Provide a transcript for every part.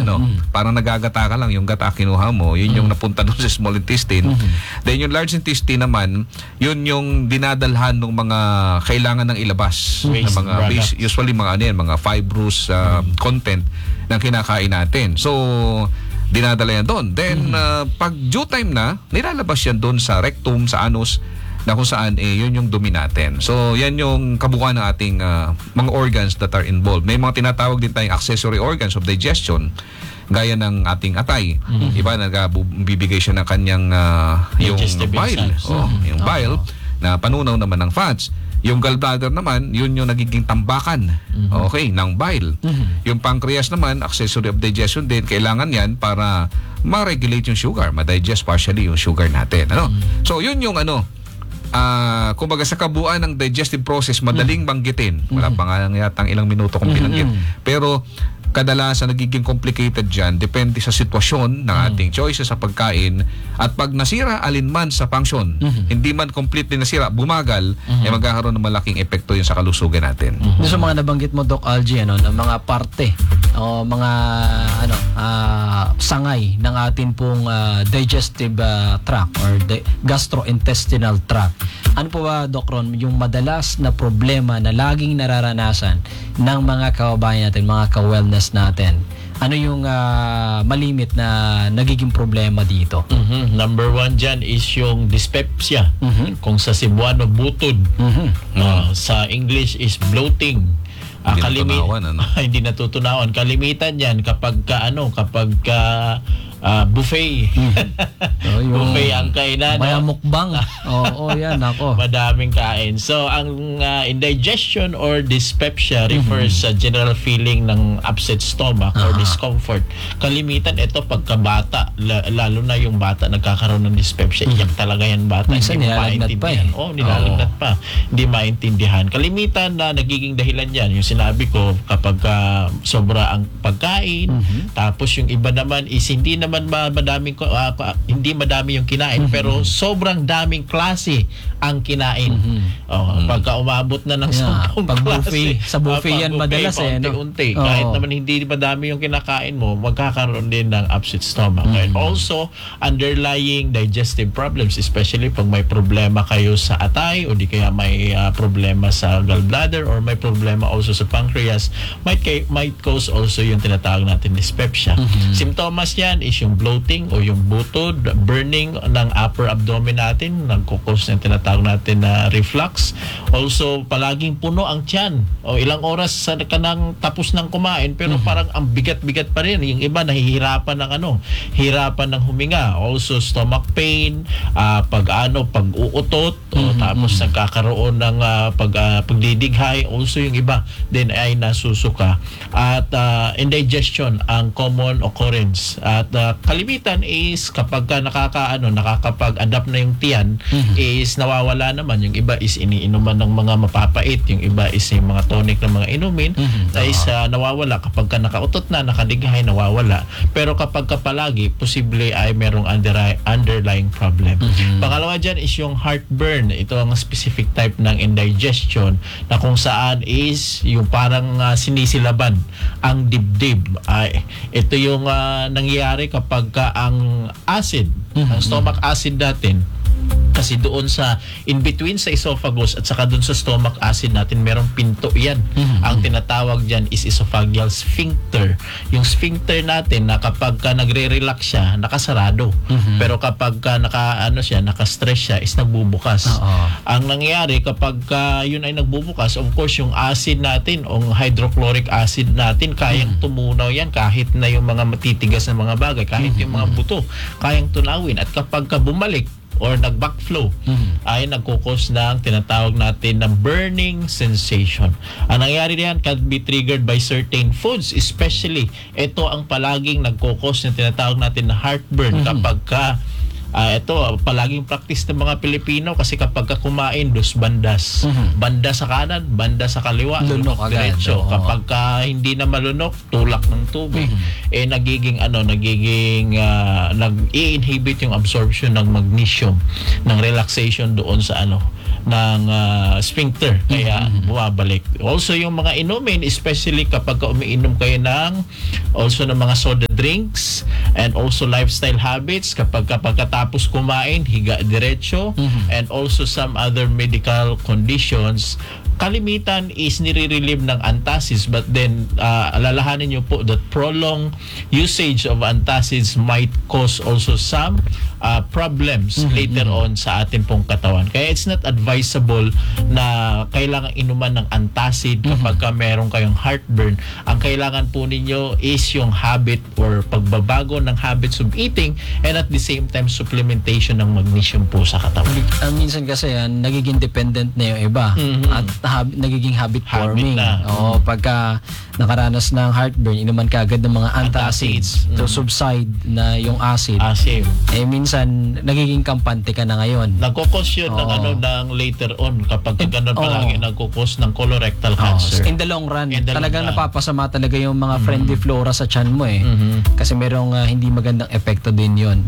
ano, parang nagagata ka lang, yung gata kinuha mo, yun yung napunta doon sa small intestine. Then yung large intestine naman, yun yung dinadalhan ng mga kailangan ng ilabas ng mga usually mga ano yan, mga fibrous content ng kinakain natin. So dinadala yan doon. Then pag due time na, nilalabas yan doon sa rectum, sa anus, na kung saan yun yung dumi natin. So yan yung kabuuan ng ating mga organs that are involved. May mga tinatawag din tayong accessory organs of digestion, gaya ng ating atay. Iba, nagbibigay siya ng kanyang yung bile. Yung bile na panunaw naman ng fats. Yung gallbladder naman, yun yung nagiging tambakan ng bile. Yung pancreas naman, accessory of digestion din, kailangan yan para ma-regulate yung sugar, ma-digest partially yung sugar natin. So yun yung kumbaga sa kabuuan ng digestive process, madaling banggitin. Wala pa nga yatang ilang minuto kong binanggit. Pero kadalasan nagiging complicated dyan, depende sa sitwasyon ng ating choices sa pagkain. At pag nasira alinman sa function, hindi man completely nasira, bumagal, magkakaroon ng malaking epekto yun sa kalusugan natin. Sa mga nabanggit mo, Doc Algie, ng mga parte o mga sangay ng atin pong digestive tract or gastrointestinal tract. Ano po ba, Doc Ron, yung madalas na problema na laging nararanasan ng mga kababayan natin, mga ka-wellness natin? Ano yung malimit na nagiging problema dito? Number 1 dyan is yung dyspepsia. Kung sa Cebuano, butod. Sa English is bloating. Hindi natutunawan. Kalimitan yan kapag buffet. Buffet ang kainan. Maya mukbang. Yan ako. Madaming kain. So ang indigestion or dyspepsia refers sa general feeling ng upset stomach or discomfort. Kalimitan ito pagkabata, lalo na yung bata nagkakaroon ng dyspepsia. Iyak talaga yan bata. Minsan nilalagnat pa nilalagnat pa. Hindi maintindihan. Kalimitan na nagiging dahilan yan. Yung sinabi ko, kapag sobra ang pagkain, tapos yung iba naman is hindi madami yung kinain, pero sobrang daming klase ang kinain. Pagka umabot na ng 10 klase, sa buffet yan madalas unti-unti. Kahit naman hindi madami yung kinakain mo, magkakaroon din ng upset stomach. And also, underlying digestive problems, especially pag may problema kayo sa atay o di kaya may problema sa gallbladder or may problema also sa pancreas, might cause also yung tinatawag natin dyspepsia. Simptomas yan is yung bloating o yung butod, burning ng upper abdomen natin, nagkukos ng tinatawag natin na reflux. Also, palaging puno ang tiyan o ilang oras ka nang tapos ng kumain pero parang ang bigat-bigat pa rin. Yung iba nahihirapan ng huminga. Also, stomach pain, pag-uutot, tapos nagkakaroon ng pagdidighay. Also, yung iba din ay nasusuka. At indigestion ang common occurrence. At kalimitan is kapag nakakapag-adapt na yung tiyan, is nawawala naman. Yung iba is iniinuman ng mga mapapait, yung iba is yung mga tonic ng mga inumin, is nawawala. Kapag nakautot na, nakadighay, nawawala. Pero kapag palagi, posible ay merong underlying problem. Pangalawa dyan is yung heartburn. Ito ang specific type ng indigestion na kung saan is yung parang sinisilaban ang dibdib. Ito yung nangyayari kapag ang acid, ang stomach acid natin, kasi doon sa in between sa esophagus at saka doon sa stomach acid natin merong pinto yan. Ang tinatawag dyan is esophageal sphincter. Yung sphincter natin na kapag nagre-relax siya, nakasarado. Pero kapag naka-stress siya, is nagbubukas. Ang nangyayari kapag yun ay nagbubukas, of course yung acid natin, o hydrochloric acid natin, kayang tumunaw yan kahit na yung mga matitigas na mga bagay, kahit yung mga buto, kayang tunawin. At kapag bumalik or nag-backflow, ay nagkukos ng tinatawag natin na burning sensation. Ang nangyayari diyan can be triggered by certain foods, especially ito ang palaging nagkukos ng tinatawag natin na heartburn kapag ito, palaging practice ng mga Pilipino kasi kapag ka kumain, dos bandas. Banda sa kanan, banda sa kaliwa, Lunok agad. diretso. Oo. Kapag ka hindi na malunok, tulak ng tubig. Nagiging nag-i-inhibit yung absorption ng magnesium, ng relaxation doon sa ng sphincter, kaya bumabalik. Also yung mga inumin, especially kapag umiinom kayo ng mga soda drinks and also lifestyle habits, kapag pagkatapos kumain, higa diretso, and also some other medical conditions, kalimitan is nire-relieve ng antacids, but then alalahanin nyo po that prolonged usage of antacids might cause also some problems later on sa ating pong katawan. Kaya it's not advisable na kailangan inuman ng antacid kapag ka meron kayong heartburn. Ang kailangan po ninyo is yung habit or pagbabago ng habits of eating, and at the same time supplementation ng magnesium po sa katawan. Minsan kasi nagiging dependent na yung iba at nagiging habit forming. na. Oo, pagka nakaranas ng heartburn, inuman ka agad ng mga antacids to subside na yung acid. Asim. Minsan nagiging kampante ka na ngayon. Nagkukos yun ng Oo. ng later on kapag ganun Oo. palagi nagkukos ng colorectal Oo. cancer. In the long run, In the long talagang run. napapasama talaga yung mga friendly flora sa tiyan mo Kasi merong hindi magandang epekto din yun.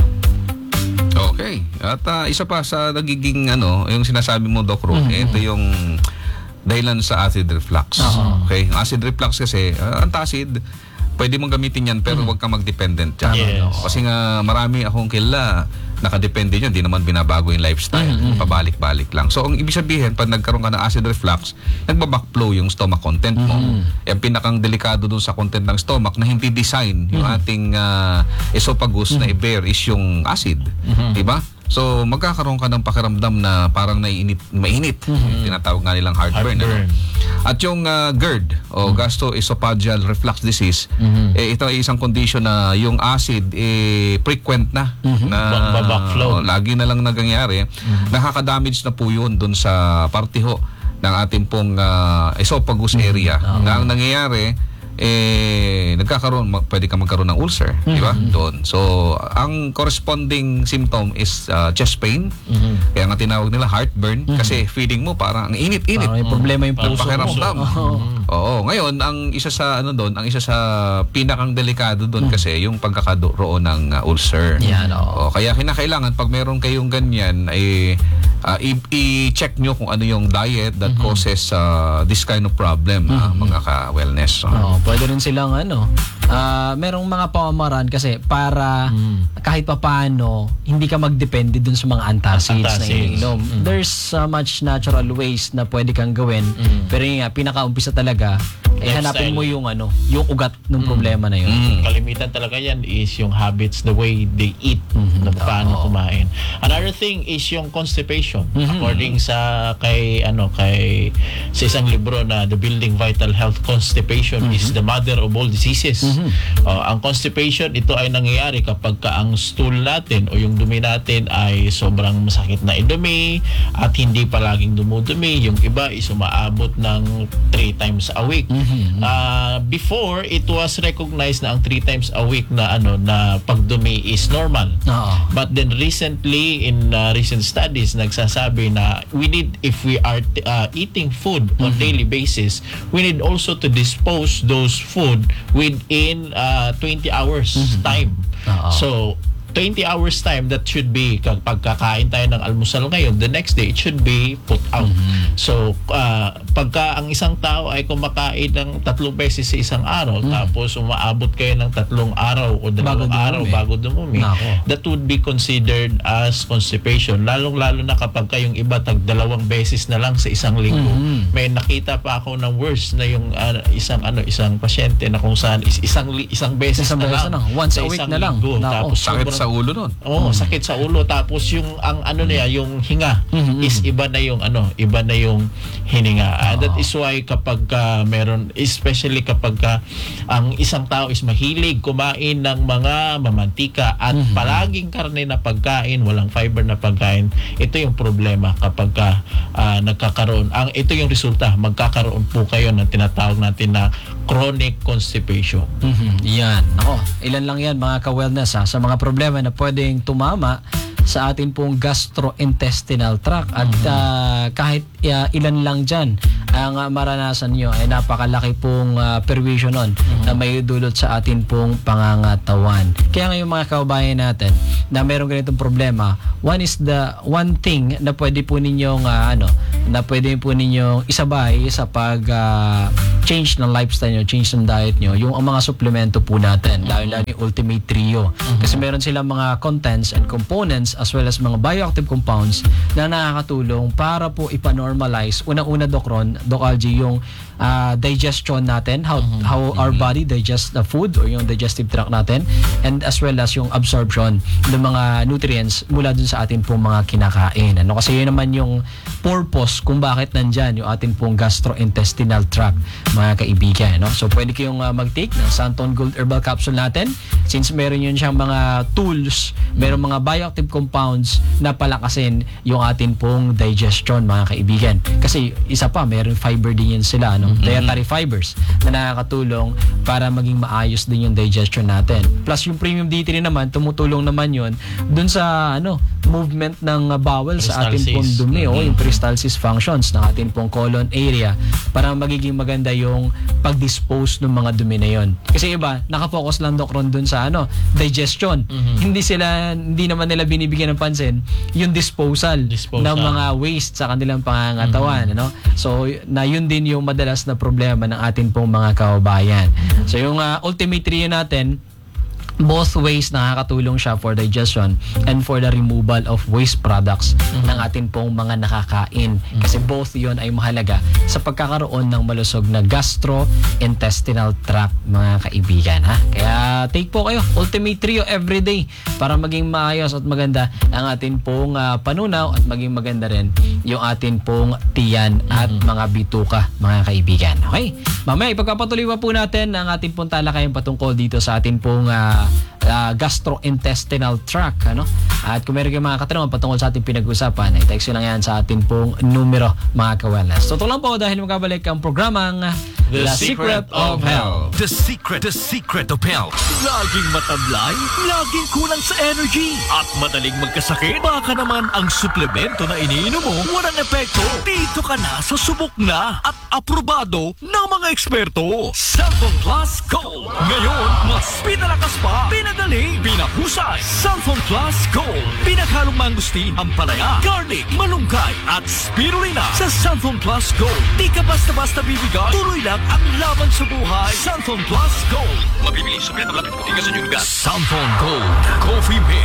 Okay. At isa pa sa nagiging yung sinasabi mo, Doc Ron, ito yung dahilan sa acid reflux. Okay? Ang acid reflux kasi, antacid, pwede mong gamitin yan pero huwag kang mag-dependent dyan. Yes. Kasi nga marami akong kilala nakadepende yun, di naman binabago yung lifestyle, pabalik-balik lang. So ang ibig sabihin, pag nagkaroon ka ng acid reflux, nagbabackflow yung stomach content mo. Ang pinakang delikado dun sa content ng stomach na hindi design yung ating esophagus na i-bear is yung acid. Diba? So magkakaroon ka ng pakiramdam na parang mainit. Tinatawag nga nilang heartburn. Heartburn. At yung GERD o gastroesophageal reflux disease, ito ay isang condition na yung acid frequent na Backflow. lagi na lang nangyayari. Nakaka-damage na po yun dun sa parte ho ng ating pong esophagus area. Na ang nangyayari, pwede ka magkaroon ng ulcer, di ba? Doon. So, ang corresponding symptom is chest pain. Kaya nga tinawag nila heartburn kasi feeling mo parang ang init-init. Parang may problema yung puso mo. Pakiramdam. Oo, ngayon ang isa sa pinakang delikado doon kasi yung pagkakaroon ng ulcer. Yan, oo. Kaya kinakailangan pag meron kayong ganyan ay i-check nyo kung ano yung diet that causes this kind of problem, mga ka-wellness. Pwede rin silang merong mga pamamaraan kasi para kahit papaano hindi ka magdepende dun sa mga antacids na Antacids. iniinom. There's much natural ways na pwede kang gawin, pero yun nga, pinakaumpisa talaga hanapin mo yung yung ugat ng problema na yun. Kalimitan talaga yan is yung habits, the way they eat, na paano kumain. Another thing is yung constipation. According sa sa isang libro na The Building Vital Health, constipation is the mother of all diseases. Ang constipation, ito ay nangyayari kapag ang stool natin o yung dumi natin ay sobrang masakit na idumi at hindi palaging dumudumi. Yung iba is umaabot ng 3 times a week. Before, it was recognized na ang 3 times a week na pagdumi is normal. But then recently, in recent studies, nagsasabi na if we are eating food on daily basis, we need also to dispose those food within 20 hours time. So 20 hours time, that should be kapag kakain tayo ng almusal ngayon, the next day it should be put out. So pagka ang isang tao ay kumakain ng 3 beses sa isang araw, tapos umaabot kayo ng 3 araw o 2 araw bago dumumi, that would be considered as constipation. Lalong-lalo na kapag kayong iba 2 beses na lang sa isang linggo. May nakita pa ako ng worse na yung isang pasyente na kung saan isang beses na lang. Once a week na lang. Tapos sakit sa ulo nun. Sakit sa ulo, tapos yung yung hinga is iba na yung hininga. That is why kapag meron, especially kapag ang isang tao is mahilig kumain ng mga mamantika at palaging karne na pagkain, walang fiber na pagkain, ito yung problema kapag nagkakaroon. Ito yung resulta, magkakaroon po kayo ng tinatawag natin na chronic constipation. Yan. Ilan lang yan mga ka-wellness sa mga problema problema na pwedeng tumama sa atin pong gastrointestinal tract at kahit ilan lang dyan ang maranasan nyo ay napakalaki pong perwisyo nun na may dulot sa atin pong pangangatawan. Kaya ngayon mga kababayan natin na meron ganitong problema, one thing na pwede po ninyong isabay sa pag change ng lifestyle nyo, change ng diet nyo, yung mga suplemento po natin, lalo yung Ultimate Trio. Kasi meron silang mga contents and components as well as mga bioactive compounds na nakakatulong para po ipanormalize. Unang-una, Doc Algie, yung digestion natin, how our body digests the food or yung digestive tract natin, and as well as yung absorption ng mga nutrients mula dun sa atin pong mga kinakain. Kasi yun naman yung purpose kung bakit nandyan yung atin pong gastrointestinal tract, mga kaibigan. So pwede kayong mag-take ng Santon Gold Herbal Capsule natin since meron yun siyang mga tools, meron mga bioactive compounds na palakasin yung atin pong digestion, mga kaibigan. Kasi isa pa, meron fiber din yun sila, dietary fibers na nakakatulong para maging maayos din yung digestion natin. Plus yung premium D3 naman, tumutulong naman yun dun sa movement ng bowel sa atin pong dumi, yung peristalsis functions ng atin pong colon area para magiging maganda yung pag-dispose ng mga dumi na yun. Kasi iba, nakafocus lang Doc Ron dun sa digestion. Hindi naman nila binibigyan ng pansin yung disposal ng mga waste sa kanilang pangangatawan. So, yun din yung madalas na problema ng atin pong mga kababayan. So, yung Ultimate Trio natin, both ways nakakatulong siya for digestion and for the removal of waste products ng atin pong mga nakakain. Kasi both yon ay mahalaga sa pagkakaroon ng malusog na gastrointestinal tract, mga kaibigan. Kaya take po kayo Ultimate Trio everyday para maging maayos at maganda ang atin pong panunaw at maging maganda rin yung atin pong tiyan at mga bituka, mga kaibigan. Okay? Mamaya ipagpapatuloy pa po natin ang ating pong talakayan patungkol dito sa atin pong gastrointestinal tract. At kung meron kayong mga katanungan patungkol sa ating pinag-usapan, i-text nyo lang yan sa ating pong numero, mga ka-wellness. Tutok lang po dahil magkabalik ang programang The Secret of Health. The secret of health. Laging matablay, laging kulang sa energy, at madaling magkasakit. Baka naman ang suplemento na iniinom mo walang epekto. Dito ka na sa subok na at aprobado ng mga eksperto. Santon Plus Gold. Ngayon, mas pinalakas pa, pinagaling, pinahusay. Santon Plus Gold. Pinaghalong mangustin, ampalaya, garlic, malunggay, at spirulina. Sa Santon Plus Gold, di ka basta-basta bibigay. Tuloy lang ang laban sa buhay. Santon Plus Gold. Mabibili sa pinatang lapit puti ka sa Santon Gold Coffee Mix.